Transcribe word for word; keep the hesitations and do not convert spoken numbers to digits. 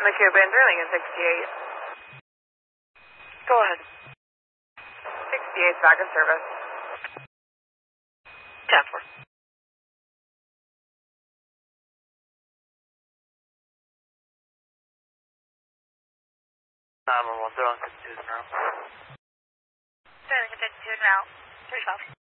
McCubbin, Burlington sixty-eight. Go ahead. sixty-eight, back in service. ten four. nine one one, they're on fifty-two en route. Burlington fifty-two en route. three twelve.